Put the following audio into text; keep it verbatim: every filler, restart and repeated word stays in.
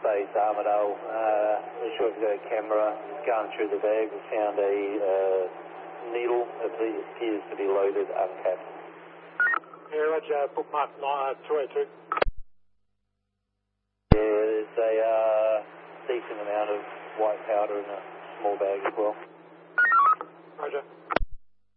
base Armadale. Uh, not sure if you've got a camera going through the bag. We found a uh, needle that appears to be loaded uncapped. Yeah, roger, bookmark two eight two. Yeah, there's a uh, decent amount of white powder in a small bag as well. Roger.